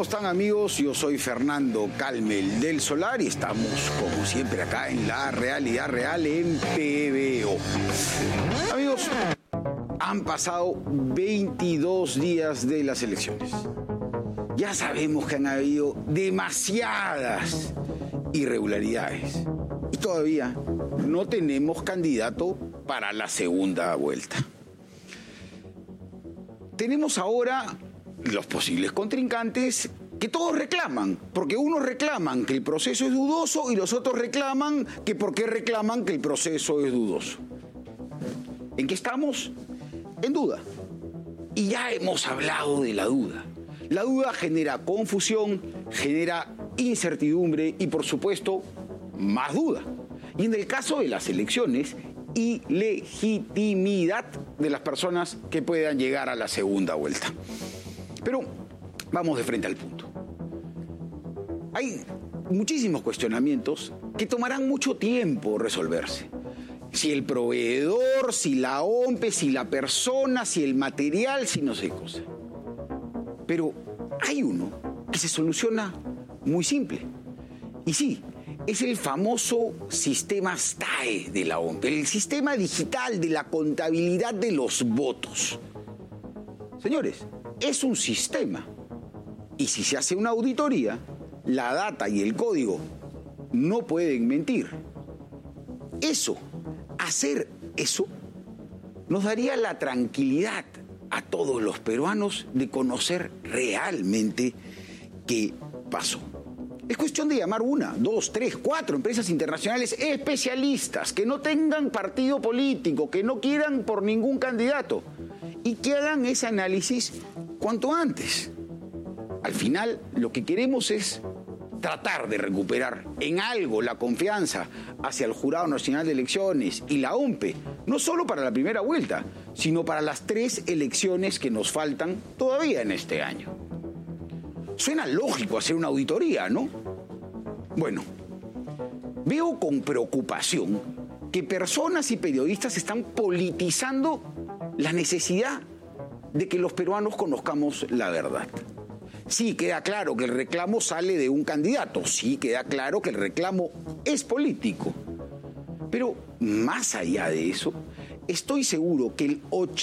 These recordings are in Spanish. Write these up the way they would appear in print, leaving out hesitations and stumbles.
están, amigos? Yo soy Fernando Calmel del Solar y estamos, como siempre, acá en La Realidad Real en PBO. Amigos, han pasado 22 días de las elecciones. Ya sabemos que han habido demasiadas irregularidades y todavía no tenemos candidato para la segunda vuelta. Tenemos ahora los posibles contrincantes que todos reclaman, porque unos reclaman que el proceso es dudoso y los otros reclaman que por qué reclaman que el proceso es dudoso. ¿En qué estamos? En duda. Y ya hemos hablado de la duda. La duda genera confusión, genera incertidumbre y, por supuesto, más duda. Y en el caso de las elecciones, ilegitimidad de las personas que puedan llegar a la segunda vuelta. Pero vamos de frente al punto. Hay muchísimos cuestionamientos que tomarán mucho tiempo resolverse. Si el proveedor, si la OMPE, si la persona, si el material, si no sé qué cosa. Pero hay uno que se soluciona muy simple. Y sí, es el famoso sistema STAE de la OMPE, el sistema digital de la contabilidad de los votos. Señores, es un sistema. Y si se hace una auditoría, la data y el código no pueden mentir. Hacer eso, nos daría la tranquilidad a todos los peruanos de conocer realmente qué pasó. Es cuestión de llamar 1, 2, 3, 4 empresas internacionales especialistas que no tengan partido político, que no quieran por ningún candidato y que hagan ese análisis cuanto antes. Al final, lo que queremos es tratar de recuperar en algo la confianza hacia el Jurado Nacional de Elecciones y la OMPE, no solo para la primera vuelta, sino para las 3 elecciones que nos faltan todavía en este año. Suena lógico hacer una auditoría, ¿no? Bueno, veo con preocupación que personas y periodistas están politizando la necesidad de que los peruanos conozcamos la verdad. Sí, queda claro que el reclamo sale de un candidato, sí, queda claro que el reclamo es político. Pero más allá de eso, estoy seguro que el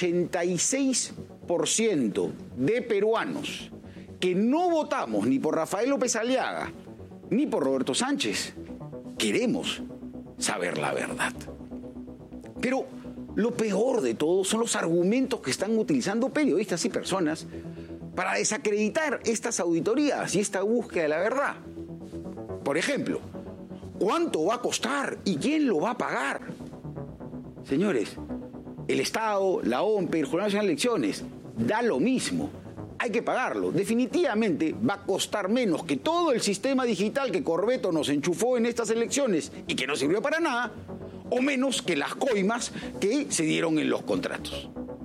86% de peruanos que no votamos ni por Rafael López Aliaga ni por Roberto Sánchez queremos saber la verdad. Pero lo peor de todo son los argumentos que están utilizando periodistas y personas para desacreditar estas auditorías y esta búsqueda de la verdad. Por ejemplo, ¿cuánto va a costar y quién lo va a pagar? Señores, el Estado, la OMPE, el Jurado Nacional de Elecciones, da lo mismo. Hay que pagarlo. Definitivamente va a costar menos que todo el sistema digital que Corbeto nos enchufó en estas elecciones y que no sirvió para nada, o menos que las coimas que se dieron en los contratos.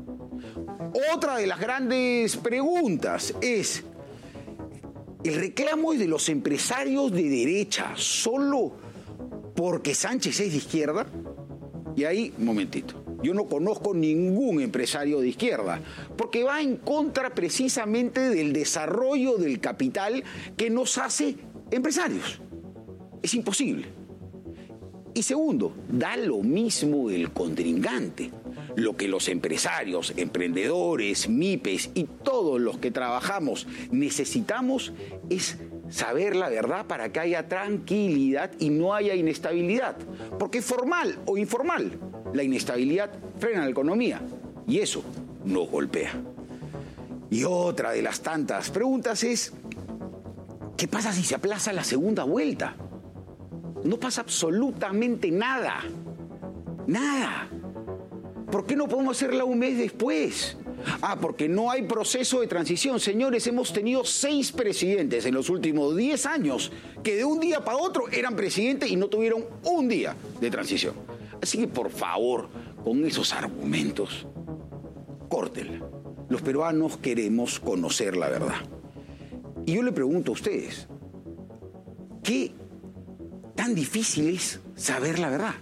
Otra de las grandes preguntas es, ¿el reclamo es de los empresarios de derecha solo porque Sánchez es de izquierda? Y ahí, un momentito, yo no conozco ningún empresario de izquierda, porque va en contra precisamente del desarrollo del capital que nos hace empresarios. Es imposible. Y segundo, da lo mismo el contrincante. Lo que los empresarios, emprendedores, MIPES y todos los que trabajamos necesitamos es saber la verdad para que haya tranquilidad y no haya inestabilidad. Porque formal o informal, la inestabilidad frena la economía y eso nos golpea. Y otra de las tantas preguntas es, ¿qué pasa si se aplaza la segunda vuelta? No pasa absolutamente nada. Nada. ¿Por qué no podemos hacerla un mes después? Porque no hay proceso de transición. Señores, hemos tenido 6 presidentes en los últimos 10 años que de un día para otro eran presidentes y no tuvieron un día de transición. Así que, por favor, con esos argumentos, córtenla. Los peruanos queremos conocer la verdad. Y yo le pregunto a ustedes, ¿qué tan difícil es saber la verdad?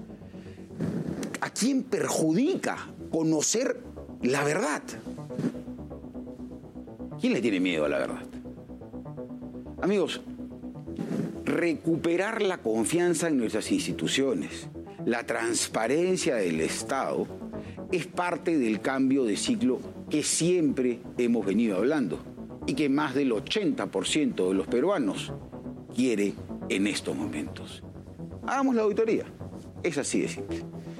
¿A quién perjudica conocer la verdad? ¿Quién le tiene miedo a la verdad? Amigos, recuperar la confianza en nuestras instituciones, la transparencia del Estado, es parte del cambio de ciclo que siempre hemos venido hablando y que más del 80% de los peruanos quiere en estos momentos. Hagamos la auditoría. Es así de simple.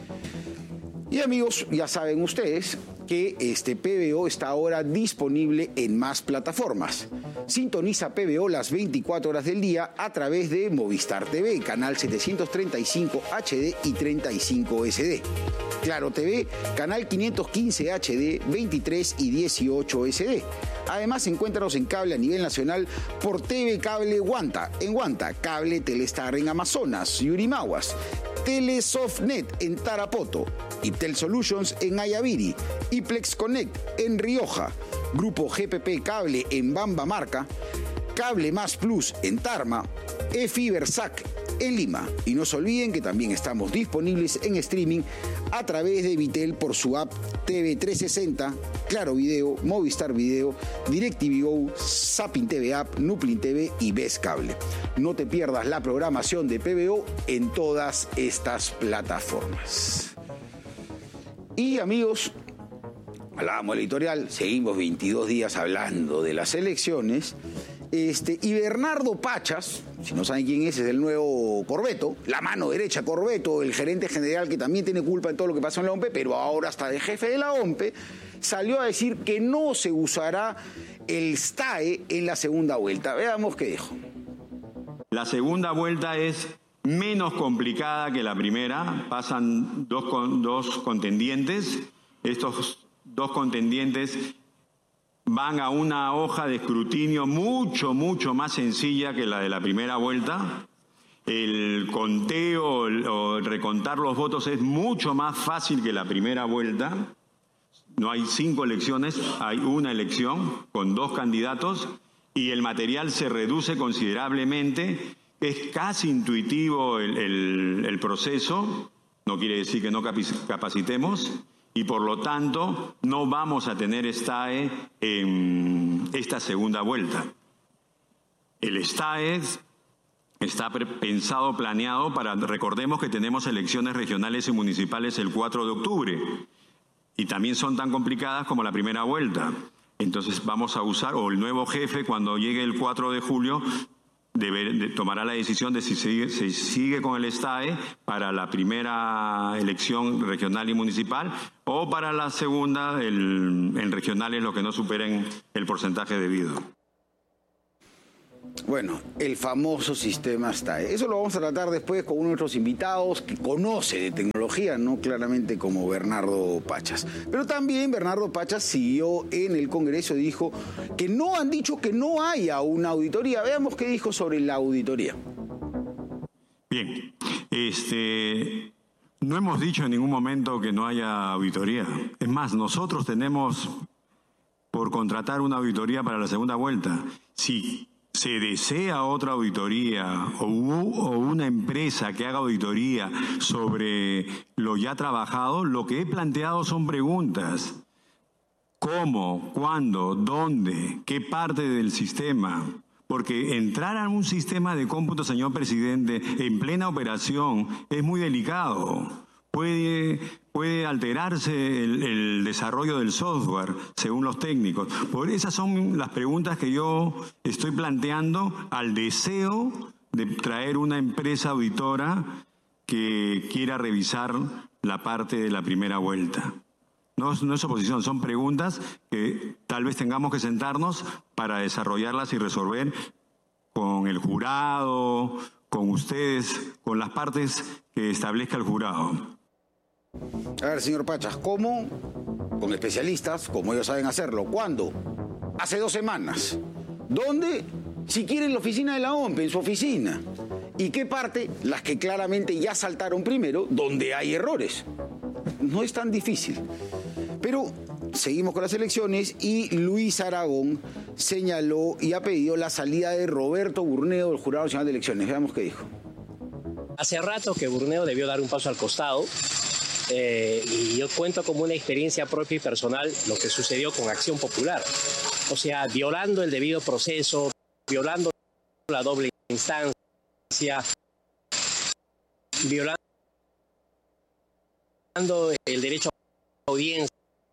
Y amigos, ya saben ustedes que este PBO está ahora disponible en más plataformas. Sintoniza PBO las 24 horas del día a través de Movistar TV, canal 735 HD y 35 SD. Claro TV, canal 515 HD, 23 y 18 SD. Además, encuéntranos en cable a nivel nacional por TV Cable Guanta, en Guanta, Cable Telestar en Amazonas, Yurimaguas, Telesoftnet en Tarapoto, Iptel Solutions en Ayaviri, Iplex Connect en Rioja, Grupo GPP Cable en Bambamarca, Cable Más Plus en Tarma, eFibersac en Lima. Y no se olviden que también estamos disponibles en streaming a través de Vitel por su app TV360, Claro Video, Movistar Video, DirecTV Go, Zapping TV App, Nuplin TV y Ves Cable. No te pierdas la programación de PBO en todas estas plataformas. Y amigos, hablábamos del editorial, seguimos 22 días hablando de las elecciones. Y Bernardo Pachas, si no saben quién es el nuevo Corbeto, la mano derecha Corbeto, el gerente general que también tiene culpa de todo lo que pasó en la OMPE, pero ahora está de jefe de la OMPE, salió a decir que no se usará el STAE en la segunda vuelta. Veamos qué dijo. La segunda vuelta es menos complicada que la primera. Pasan dos contendientes. Estos dos contendientes van a una hoja de escrutinio mucho más sencilla que la de la primera vuelta. El conteo o recontar los votos es mucho más fácil que la primera vuelta. No hay 5 elecciones, hay una elección con 2 candidatos y el material se reduce considerablemente. Es casi intuitivo el proceso, no quiere decir que no capacitemos. Y por lo tanto, no vamos a tener STAE en esta segunda vuelta. El STAE está pensado, planeado para, recordemos que tenemos elecciones regionales y municipales el 4 de octubre. Y también son tan complicadas como la primera vuelta. Entonces vamos a usar, o el nuevo jefe cuando llegue el 4 de julio, tomará la decisión de si se sigue con el STAE para la primera elección regional y municipal o para la segunda en regionales los que no superen el porcentaje debido. Bueno, el famoso sistema STAE. Eso lo vamos a tratar después con uno de nuestros invitados que conoce de tecnología, no claramente como Bernardo Pachas. Pero también Bernardo Pachas siguió en el Congreso y dijo que no han dicho que no haya una auditoría. Veamos qué dijo sobre la auditoría. Bien, no hemos dicho en ningún momento que no haya auditoría. Es más, nosotros tenemos por contratar una auditoría para la segunda vuelta. Si se desea otra auditoría o una empresa que haga auditoría sobre lo ya trabajado, lo que he planteado son preguntas. ¿Cómo? ¿Cuándo? ¿Dónde? ¿Qué parte del sistema? Porque entrar a un sistema de cómputo, señor presidente, en plena operación es muy delicado. Puede alterarse el desarrollo del software, según los técnicos. Por esas son las preguntas que yo estoy planteando al deseo de traer una empresa auditora que quiera revisar la parte de la primera vuelta. No es oposición, son preguntas que tal vez tengamos que sentarnos para desarrollarlas y resolver con el jurado, con ustedes, con las partes que establezca el jurado. A ver, señor Pachas, ¿cómo? Con especialistas, como ellos saben hacerlo. ¿Cuándo? Hace 2 semanas. ¿Dónde? Si quieren, la oficina de la OMPE, en su oficina. ¿Y qué parte? Las que claramente ya saltaron primero, donde hay errores. No es tan difícil. Pero seguimos con las elecciones y Luis Aragón señaló y ha pedido la salida de Roberto Burneo del Jurado Nacional de Elecciones. Veamos qué dijo. Hace rato que Burneo debió dar un paso al costado. Y yo cuento como una experiencia propia y personal lo que sucedió con Acción Popular. O sea, violando el debido proceso, violando la doble instancia, violando el derecho a audiencia,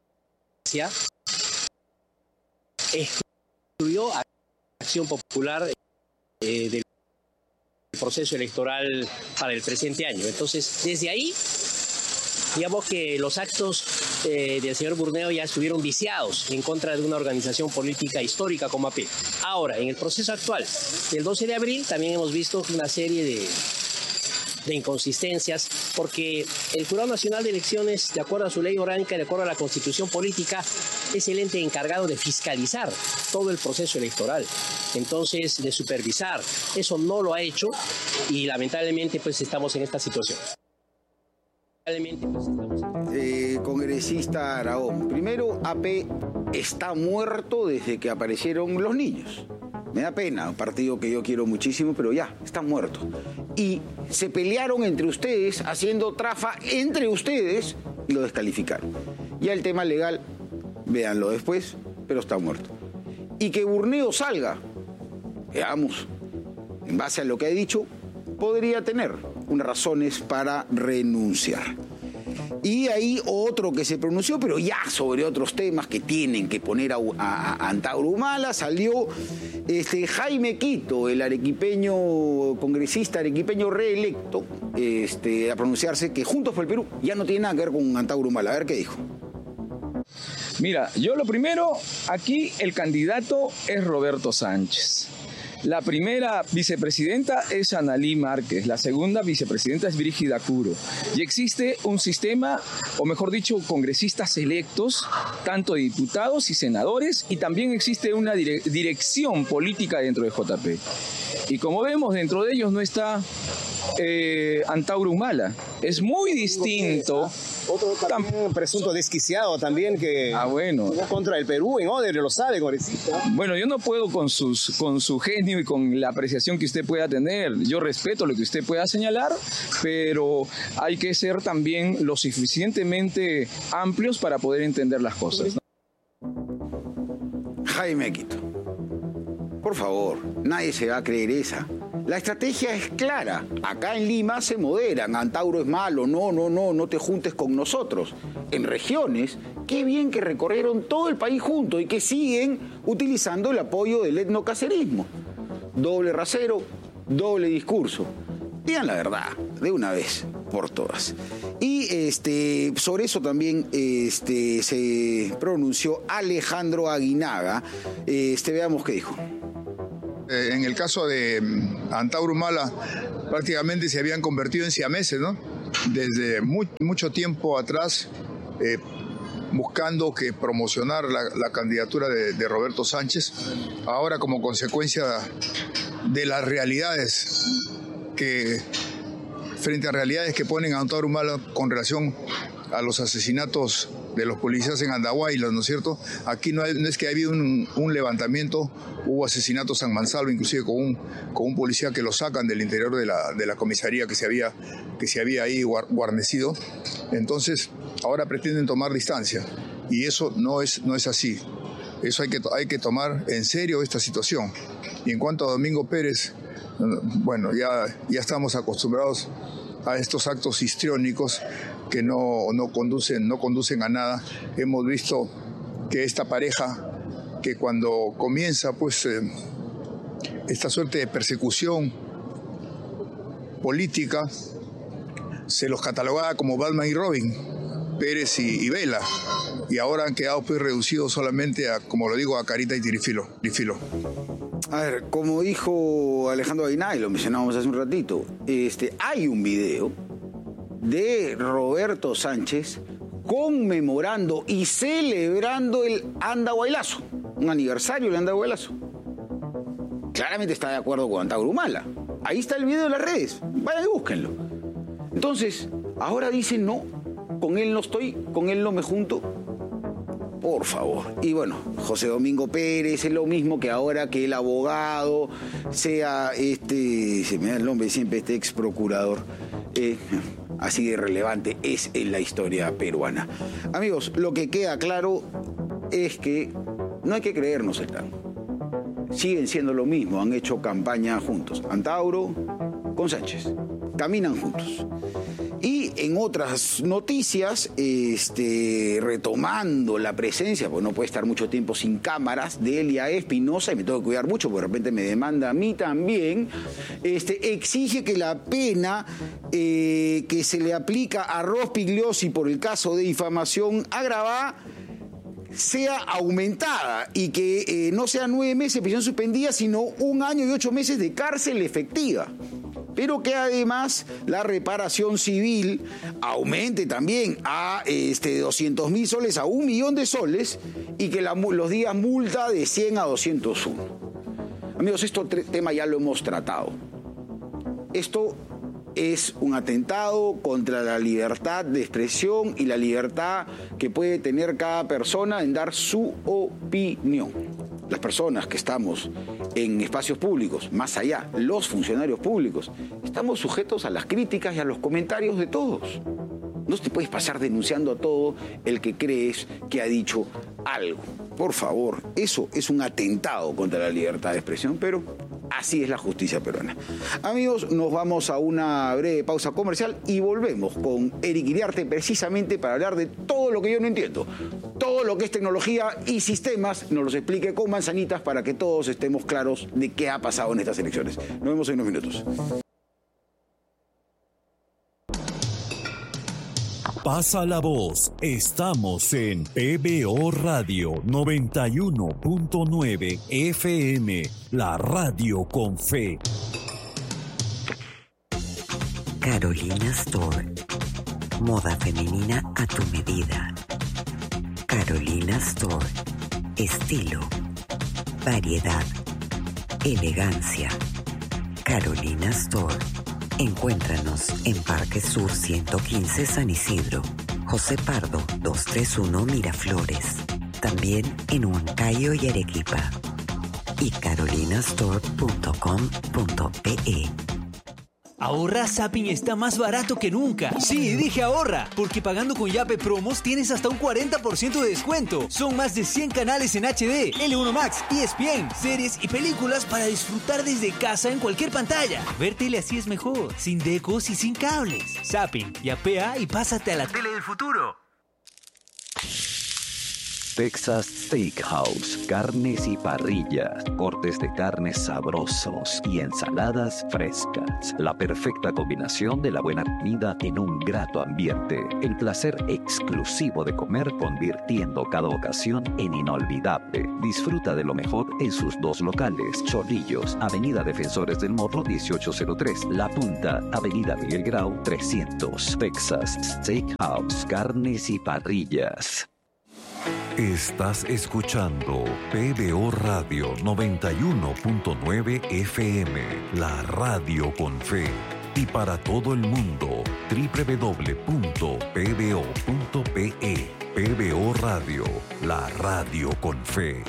excluyó a Acción Popular del proceso electoral para el presente año. Entonces, desde ahí, digamos que los actos del señor Burneo ya estuvieron viciados en contra de una organización política histórica como AP. Ahora, en el proceso actual del 12 de abril, también hemos visto una serie de inconsistencias, porque el Jurado Nacional de Elecciones, de acuerdo a su ley orgánica, de acuerdo a la Constitución Política, es el ente encargado de fiscalizar todo el proceso electoral, entonces de supervisar. Eso no lo ha hecho y lamentablemente pues estamos en esta situación. Congresista Araón, primero, AP está muerto desde que aparecieron los niños. Me da pena, un partido que yo quiero muchísimo, pero ya, está muerto. Y se pelearon entre ustedes, haciendo trafa entre ustedes, y lo descalificaron. Ya el tema legal, véanlo después, pero está muerto. Y que Burneo salga, veamos, en base a lo que ha dicho, podría tener unas razones para renunciar. Y ahí otro que se pronunció, pero ya sobre otros temas que tienen que poner a Antauro Humala, salió Jaime Quito, el arequipeño, congresista arequipeño reelecto, a pronunciarse que Juntos por el Perú ya no tiene nada que ver con Antauro Humala. A ver qué dijo. Mira, yo lo primero, aquí el candidato es Roberto Sánchez. La primera vicepresidenta es Analí Márquez, la segunda vicepresidenta es Brígida Curo. Y existe un sistema, o mejor dicho, congresistas electos, tanto diputados y senadores, y también existe una dirección política dentro de JP. Y como vemos, dentro de ellos no está Antauro Humala. Es muy distinto. Otro también presunto desquiciado también que bueno, contra el Perú en Oder, lo sabe, congresista. Bueno, yo no puedo con su genio y con la apreciación que usted pueda tener. Yo respeto lo que usted pueda señalar, pero hay que ser también lo suficientemente amplios para poder entender las cosas, ¿no? Jaime Quito, por favor, nadie se va a creer esa. La estrategia es clara. Acá en Lima se moderan. Antauro es malo. No te juntes con nosotros. En regiones, qué bien que recorrieron todo el país juntos y que siguen utilizando el apoyo del etnocacerismo. Doble rasero, doble discurso. Digan la verdad, de una vez por todas. Y sobre eso también se pronunció Alejandro Aguinaga. Veamos qué dijo. En el caso de Antauro Humala, prácticamente se habían convertido en siameses, ¿no? Desde mucho tiempo atrás, buscando que promocionar la candidatura de Roberto Sánchez. Ahora, como consecuencia de las realidades frente a realidades que ponen a Antauro Humala con relación a los asesinatos de los policías en Andahuaylas, ¿no es cierto? Aquí no es que ha habido un levantamiento, hubo asesinatos en Mansalva, inclusive con un policía que lo sacan del interior de la comisaría que se había ahí guarnecido. Entonces, ahora pretenden tomar distancia, y eso no es así. Eso hay que tomar en serio esta situación. Y en cuanto a Domingo Pérez, bueno, ya estamos acostumbrados a estos actos histriónicos que no conducen a nada. Hemos visto que esta pareja, que cuando comienza pues esta suerte de persecución política, se los catalogaba como Batman y Robin, Pérez y Vela, y ahora han quedado pues reducidos solamente a, como lo digo, a Carita y Tirifilo. A ver, como dijo Alejandro Aguinaga, y lo mencionábamos hace un ratito, hay un video de Roberto Sánchez conmemorando y celebrando el Andahuaylazo, un aniversario del Andahuaylazo. Claramente está de acuerdo con Antauro Humala. Ahí está el video en las redes, vayan y búsquenlo. Entonces, ahora dicen no, con él no estoy, con él no me junto. Por favor. Y bueno, José Domingo Pérez es lo mismo que ahora que el abogado sea se me da el nombre siempre, ex procurador. Así de relevante es en la historia peruana. Amigos, lo que queda claro es que no hay que creernos el tango. siguen siendo lo mismo, han hecho campaña juntos. Antauro con Sánchez, caminan juntos. Y en otras noticias, retomando la presencia, porque no puede estar mucho tiempo sin cámaras, de Elia Espinosa, y me tengo que cuidar mucho porque de repente me demanda a mí también, exige que la pena que se le aplica a Rospigliosi por el caso de difamación agravada sea aumentada y que no sea 9 meses de prisión suspendida, sino 1 año y 8 meses de cárcel efectiva. Pero que además la reparación civil aumente también a 200.000 soles a 1 millón de soles y que los días multa de 100 a 201. Amigos, este tema ya lo hemos tratado. Esto es un atentado contra la libertad de expresión y la libertad que puede tener cada persona en dar su opinión. Las personas que estamos en espacios públicos, más allá, los funcionarios públicos, estamos sujetos a las críticas y a los comentarios de todos. No te puedes pasar denunciando a todo el que crees que ha dicho algo. Por favor, eso es un atentado contra la libertad de expresión, pero así es la justicia peruana. Amigos, nos vamos a una breve pausa comercial y volvemos con Eric Iriarte precisamente para hablar de todo lo que yo no entiendo. Todo lo que es tecnología y sistemas nos los explique con manzanitas para que todos estemos claros de qué ha pasado en estas elecciones. Nos vemos en unos minutos. Pasa la voz. Estamos en PBO Radio 91.9 FM, la radio con fe. Carolina Store. Moda femenina a tu medida. Carolina Store. Estilo, variedad, elegancia. Carolina Store. Encuéntranos en Parque Sur 115 San Isidro, José Pardo 231 Miraflores, también en Huancayo y Arequipa, y carolinastore.com.pe. Ahorra, Zapping está más barato que nunca. Sí, dije ahorra, porque pagando con Yape Promos tienes hasta un 40% de descuento. Son más de 100 canales en HD, L1 Max, ESPN, series y películas para disfrutar desde casa en cualquier pantalla. Ver tele así es mejor, sin decos y sin cables. Zapping, yapea y pásate a la tele del futuro. Texas Steakhouse, carnes y parrillas, cortes de carnes sabrosos y ensaladas frescas. La perfecta combinación de la buena comida en un grato ambiente. El placer exclusivo de comer convirtiendo cada ocasión en inolvidable. Disfruta de lo mejor en sus 2 locales. Chorrillos, Avenida Defensores del Morro 1803. La Punta, Avenida Miguel Grau 300. Texas Steakhouse, carnes y parrillas. Estás escuchando PBO Radio 91.9 FM, la radio con fe. Y para todo el mundo, www.pbo.pe. PBO Radio, la radio con fe.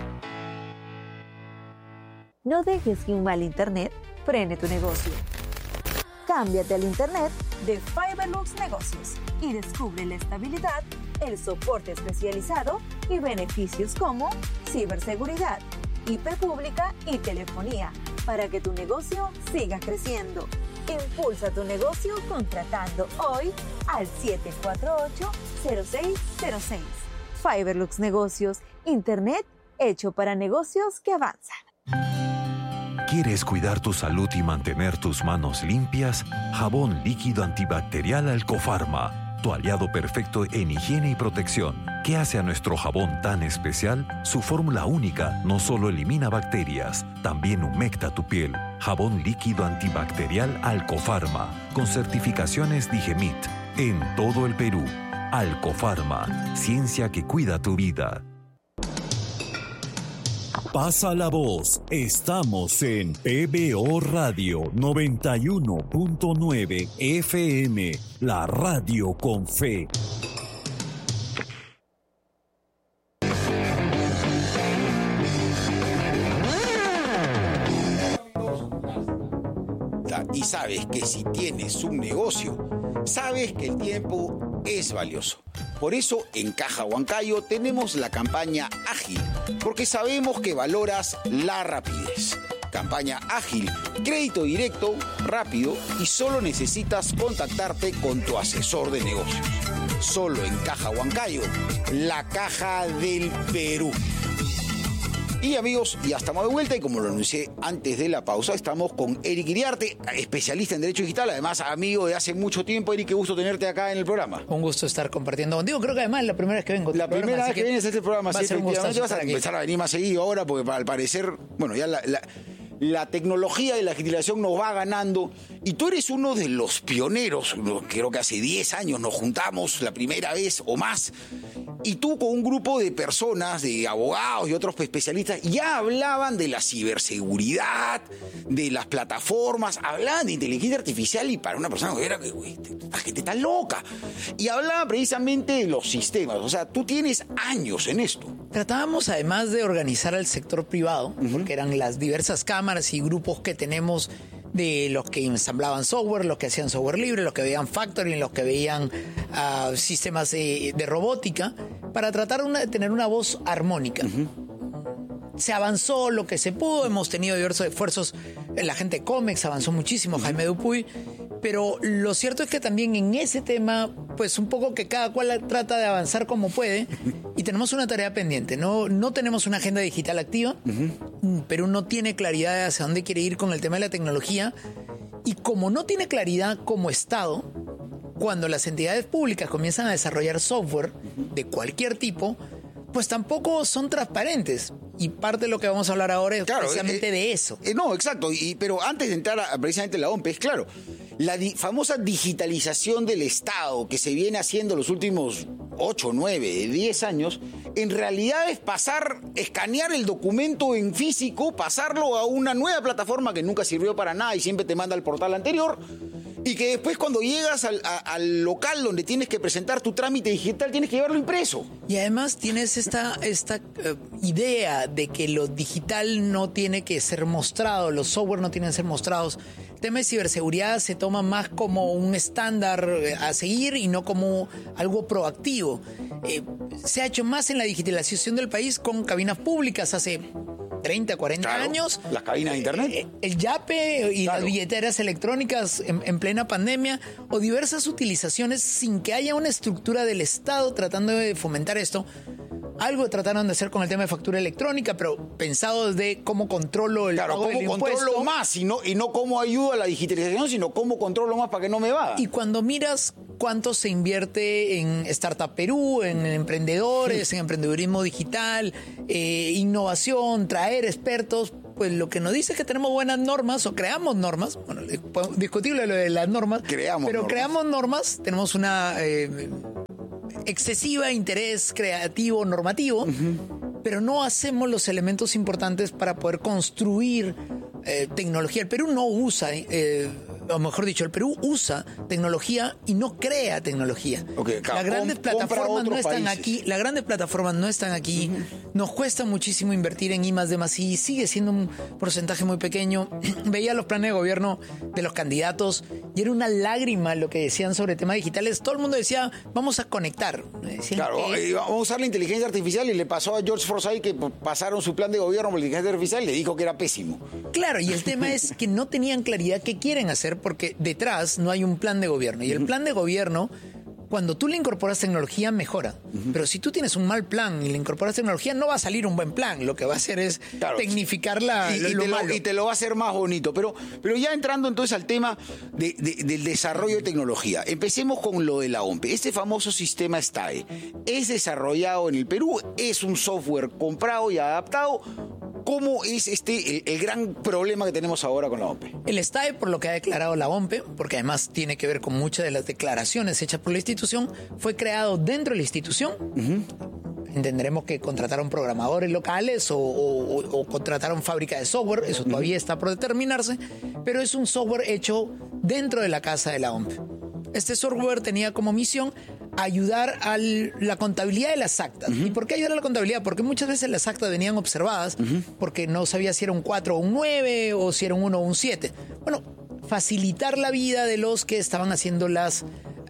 No dejes que un mal internet frene tu negocio. Cámbiate al internet de Fiberlux Negocios y descubre la estabilidad, el soporte especializado y beneficios como ciberseguridad, IP pública y telefonía para que tu negocio siga creciendo. Impulsa tu negocio contratando hoy al 748-0606. Fiberlux Negocios, internet hecho para negocios que avanzan. ¿Quieres cuidar tu salud y mantener tus manos limpias? Jabón líquido antibacterial Alcofarma, tu aliado perfecto en higiene y protección. ¿Qué hace a nuestro jabón tan especial? Su fórmula única no solo elimina bacterias, también humecta tu piel. Jabón líquido antibacterial Alcofarma, con certificaciones Digemit, en todo el Perú. Alcofarma, ciencia que cuida tu vida. Pasa la voz. Estamos en PBO Radio 91.9 FM, la radio con fe. Y sabes que si tienes un negocio, sabes que el tiempo es valioso. Por eso en Caja Huancayo tenemos la campaña ágil porque sabemos que valoras la rapidez. Campaña ágil, crédito directo, rápido y solo necesitas contactarte con tu asesor de negocios. Solo en Caja Huancayo, la caja del Perú. Y amigos, ya estamos de vuelta y como lo anuncié antes de la pausa, estamos con Eric Iriarte, especialista en Derecho Digital, además amigo de hace mucho tiempo. Eric, qué gusto tenerte acá en el programa. Un gusto estar compartiendo contigo. Creo que además es la primera vez que vengo. La primera vez que vienes a este programa, sí, efectivamente vas a empezar a venir más seguido ahora, porque al parecer, bueno, ya la tecnología y la digitalización nos va ganando y tú eres uno de los pioneros. Creo que hace 10 años nos juntamos la primera vez o más y tú con un grupo de personas, de abogados y otros especialistas ya hablaban de la ciberseguridad, de las plataformas, hablaban de inteligencia artificial y para una persona que era que esta gente está loca y hablaban precisamente de los sistemas. O sea, tú tienes años en esto. Tratábamos además de organizar al sector privado, porque eran las diversas cámaras y grupos que tenemos de los que ensamblaban software, los que hacían software libre, los que veían factoring, los que veían sistemas de robótica, para tratar de tener una voz armónica. Se avanzó lo que se pudo, hemos tenido diversos esfuerzos, la gente de Comex avanzó muchísimo, Jaime Dupuy, pero lo cierto es que también en ese tema, pues un poco que cada cual trata de avanzar como puede y tenemos una tarea pendiente. No tenemos una agenda digital activa, Perú no tiene claridad de hacia dónde quiere ir con el tema de la tecnología y como no tiene claridad como Estado, cuando las entidades públicas comienzan a desarrollar software de cualquier tipo, pues tampoco son transparentes. Y parte de lo que vamos a hablar ahora es precisamente de eso. No, exacto. Pero antes de entrar precisamente en la OMPE, es claro, la famosa digitalización del Estado que se viene haciendo los últimos 8, 9, 10 años, en realidad es escanear el documento en físico, pasarlo a una nueva plataforma que nunca sirvió para nada y siempre te manda al portal anterior. Y que después cuando llegas al local donde tienes que presentar tu trámite digital tienes que llevarlo impreso. Y además tienes esta idea de que lo digital no tiene que ser mostrado, los software no tienen que ser mostrados. El tema de ciberseguridad se toma más como un estándar a seguir y no como algo proactivo. Se ha hecho más en la digitalización del país con cabinas públicas hace 30, 40 años. Las cabinas de internet. El YAPE y las billeteras electrónicas en plena pandemia o diversas utilizaciones sin que haya una estructura del Estado tratando de fomentar esto. Algo trataron de hacer con el tema de factura electrónica, pero pensado desde cómo controlo el pago del impuesto. Cómo controlo más y no cómo ayudo a la digitalización, sino cómo controlo más para que no me vaya. Y cuando miras cuánto se invierte en Startup Perú, en emprendedores, en emprendedurismo digital, innovación, traer expertos, pues lo que nos dice es que tenemos buenas normas o creamos normas. Bueno, discutible lo de las normas. Creamos normas, tenemos una excesiva interés creativo, normativo, pero no hacemos los elementos importantes para poder construir tecnología. El Perú no usa, o mejor dicho, el Perú usa tecnología y no crea tecnología. Las grandes plataformas no están aquí. Las grandes plataformas no están aquí. Nos cuesta muchísimo invertir en I+D+I. Sigue siendo un porcentaje muy pequeño. Veía los planes de gobierno de los candidatos y era una lágrima lo que decían sobre temas digitales. Todo el mundo decía, vamos a conectar. Vamos a usar la inteligencia artificial y le pasó a George Forsyth que pasaron su plan de gobierno por la inteligencia artificial y le dijo que era pésimo. Claro, y el tema es que no tenían claridad qué quieren hacer porque detrás no hay un plan de gobierno. Y el plan de gobierno, cuando tú le incorporas tecnología, mejora. Pero si tú tienes un mal plan y le incorporas tecnología, no va a salir un buen plan. Lo que va a hacer es tecnificar lo malo. Y te lo va a hacer más bonito. Pero ya entrando entonces al tema del desarrollo de tecnología. Empecemos con lo de la OMPE. Este famoso sistema STAE es desarrollado en el Perú, es un software comprado y adaptado. ¿Cómo es el gran problema que tenemos ahora con la OMPE? El STAE, por lo que ha declarado la OMPE, porque además tiene que ver con muchas de las declaraciones hechas por la institución, fue creado dentro de la institución. Entenderemos que contrataron programadores locales o contrataron fábrica de software, eso todavía está por determinarse, pero es un software hecho dentro de la casa de la OMPE. Este software tenía como misión ayudar a la contabilidad de las actas. ¿Y por qué ayudar a la contabilidad? Porque muchas veces las actas venían observadas porque no sabía si era un 4 o un 9 o si era un 1 o un 7. Bueno, facilitar la vida de los que estaban haciendo las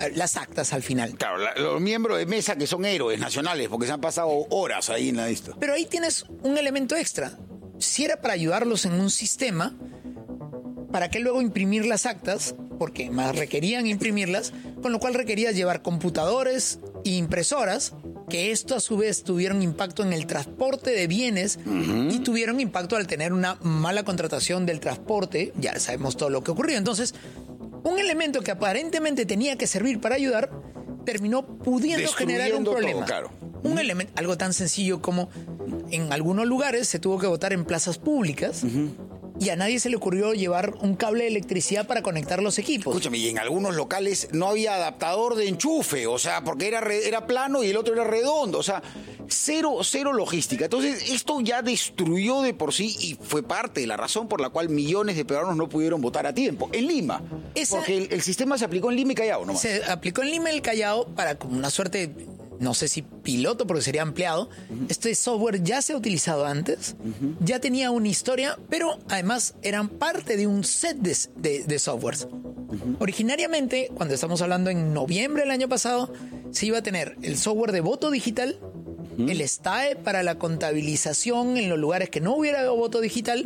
las actas al final. Claro, los miembros de mesa que son héroes nacionales, porque se han pasado horas ahí en la lista. Pero ahí tienes un elemento extra. Si era para ayudarlos en un sistema, ¿para qué luego imprimir las actas? Porque más requerían imprimirlas, con lo cual requerías llevar computadores e impresoras, que esto a su vez tuvieron impacto en el transporte de bienes y tuvieron impacto al tener una mala contratación del transporte. Ya sabemos todo lo que ocurrió. Entonces, un elemento que aparentemente tenía que servir para ayudar, terminó pudiendo generar un problema. Todo, claro. Un elemento, algo tan sencillo como en algunos lugares se tuvo que votar en plazas públicas y a nadie se le ocurrió llevar un cable de electricidad para conectar los equipos. Escúchame, y en algunos locales no había adaptador de enchufe, o sea, porque era plano y el otro era redondo, o sea, cero logística. Entonces, esto ya destruyó de por sí y fue parte de la razón por la cual millones de peruanos no pudieron votar a tiempo. En Lima, porque el sistema se aplicó en Lima y Callao nomás. Se aplicó en Lima y el Callao para como una suerte, no sé si piloto porque sería ampliado. Este software ya se ha utilizado antes, ya tenía una historia, pero además eran parte de un set de softwares. Originariamente, cuando estamos hablando en noviembre del año pasado, se iba a tener el software de voto digital, el STAE para la contabilización en los lugares que no hubiera voto digital,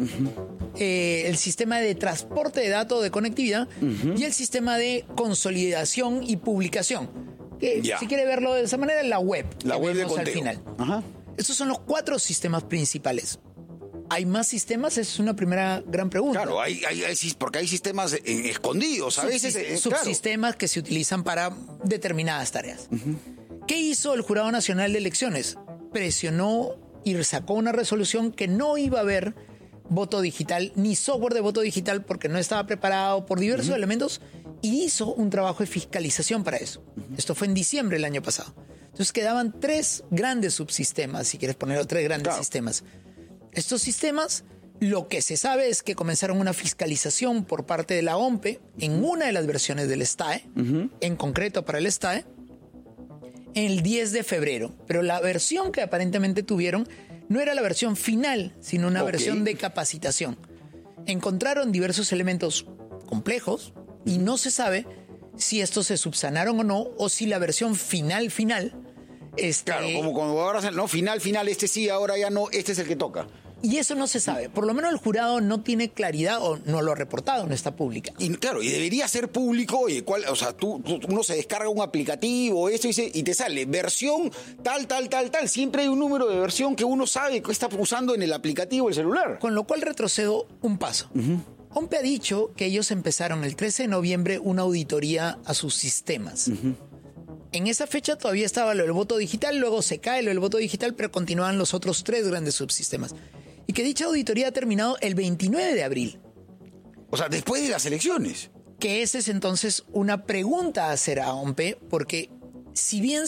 el sistema de transporte de datos de conectividad y el sistema de consolidación y publicación. Que, si quiere verlo de esa manera, la web. La web de conteo. Al final. Estos son los 4 sistemas principales. ¿Hay más sistemas? Esa es una primera gran pregunta. Claro, porque hay sistemas escondidos a veces. Subsistemas que se utilizan para determinadas tareas. ¿Qué hizo el Jurado Nacional de Elecciones? Presionó y sacó una resolución que no iba a haber voto digital ni software de voto digital porque no estaba preparado por diversos elementos y hizo un trabajo de fiscalización para eso. Esto fue en diciembre del año pasado. Entonces quedaban 3 grandes subsistemas, si quieres ponerlo, 3 grandes sistemas. Estos sistemas, lo que se sabe es que comenzaron una fiscalización por parte de la OMPE en una de las versiones del STAE, en concreto para el STAE, el 10 de febrero. Pero la versión que aparentemente tuvieron no era la versión final, sino una versión de capacitación. Encontraron diversos elementos complejos y no se sabe si estos se subsanaron o no, o si la versión final... Claro, como ahora, no, final, este sí, ahora ya no, este es el que toca. Y eso no se sabe. Por lo menos el jurado no tiene claridad o no lo ha reportado, no está pública. Y claro, y debería ser público. O sea, uno se descarga un aplicativo, esto y te sale versión tal. Siempre hay un número de versión que uno sabe que está usando en el aplicativo, el celular. Con lo cual retrocedo un paso. OMPE ha dicho que ellos empezaron el 13 de noviembre una auditoría a sus sistemas. En esa fecha todavía estaba lo del voto digital, luego se cae lo del voto digital, pero continuaban los otros 3 grandes subsistemas. Y que dicha auditoría ha terminado el 29 de abril. O sea, después de las elecciones. Que esa es entonces una pregunta a hacer a OMPE, porque si bien